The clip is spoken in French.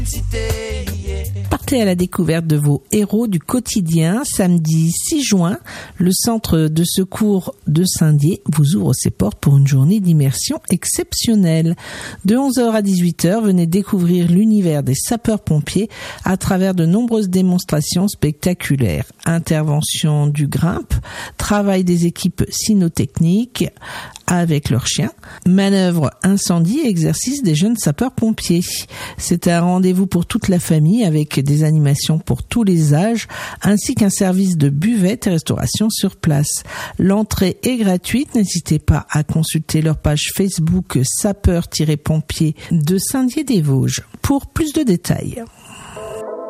Partez à la découverte de vos héros du quotidien. Samedi 6 juin, le centre de secours de Saint-Dié vous ouvre ses portes pour une journée d'immersion exceptionnelle. De 11h à 18h, venez découvrir l'univers des sapeurs-pompiers à travers de nombreuses démonstrations spectaculaires. Intervention du grimpe, travail des équipes cynotechniques avec leurs chiens, manœuvres incendie et exercices des jeunes sapeurs-pompiers. C'est un rendez-vous pour toute la famille avec des animations pour tous les âges ainsi qu'un service de buvette et restauration sur place. L'entrée est gratuite, n'hésitez pas à consulter leur page Facebook sapeurs-pompiers de Saint-Dié-des-Vosges pour plus de détails.